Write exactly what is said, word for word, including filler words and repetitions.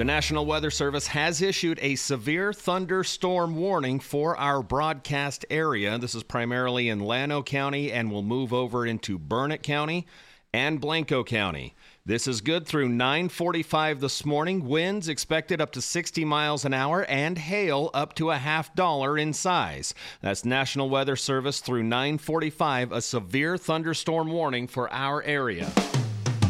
The National Weather Service has issued a severe thunderstorm warning for our broadcast area. This is primarily in Llano County and will move over into Burnett County and Blanco County. This is good through nine forty-five this morning. Winds expected up to sixty miles an hour and hail up to a half dollar in size. That's National Weather Service through nine forty-five, a severe thunderstorm warning for our area.